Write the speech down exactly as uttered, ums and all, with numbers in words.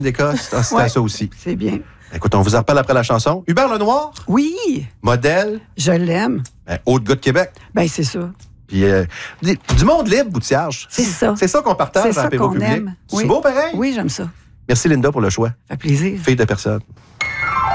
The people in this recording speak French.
d'Écosse, ah, c'était Ouais. ça aussi. C'est bien. Écoute, on vous en reparle après la chanson. Hubert Lenoir, Oui, modèle, je l'aime. ben, haut de gars de Québec. Ben c'est ça. Puis euh, du du monde libre, Boutillage. C'est ça. C'est ça qu'on partage C'est dans ça l'apéro qu'on public. aime. C'est Oui. beau pareil? Oui, j'aime ça. Merci Linda pour le choix. Ça fait plaisir. Fille de personne.